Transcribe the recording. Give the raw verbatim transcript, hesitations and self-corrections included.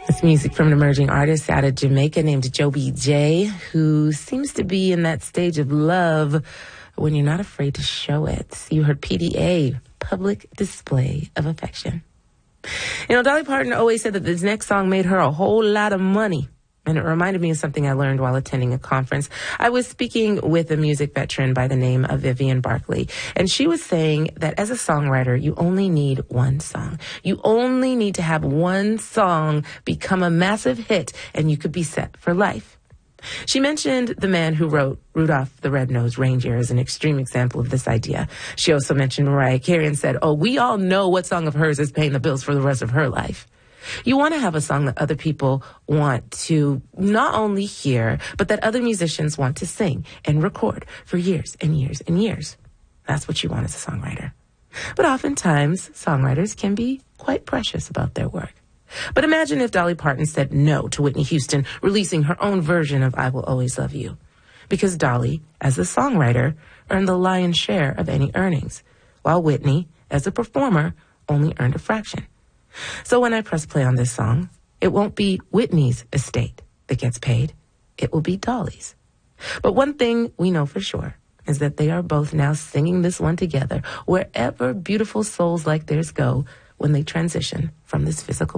It's music from an emerging artist out of Jamaica named Joby J, who seems to be in that stage of love when you're not afraid to show it. You heard P D A, Public Display of Affection. You know, Dolly Parton always said that this next song made her a whole lot of money. And it reminded me of something I learned while attending a conference. I was speaking with a music veteran by the name of Vivian Barkley, and she was saying that as a songwriter, you only need one song. You only need to have one song become a massive hit, and you could be set for life. She mentioned the man who wrote Rudolph the Red-Nosed Reindeer as an extreme example of this idea. She also mentioned Mariah Carey and said, oh, we all know what song of hers is paying the bills for the rest of her life. You want to have a song that other people want to not only hear, but that other musicians want to sing and record for years and years and years. That's what you want as a songwriter. But oftentimes, songwriters can be quite precious about their work. But imagine if Dolly Parton said no to Whitney Houston releasing her own version of I Will Always Love You. Because Dolly, as a songwriter, earned the lion's share of any earnings, while Whitney, as a performer, only earned a fraction. So when I press play on this song, it won't be Whitney's estate that gets paid. It will be Dolly's. But one thing we know for sure is that they are both now singing this one together wherever beautiful souls like theirs go when they transition from this physical